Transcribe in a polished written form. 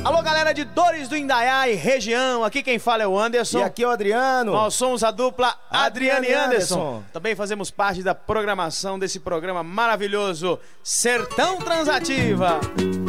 Alô, galera de Dores do Indaiá e região, aqui quem fala é o Anderson. E aqui é o Adriano. Nós somos a dupla Adriano e Anderson. Anderson. Também fazemos parte da programação desse programa maravilhoso, Sertão Transativa.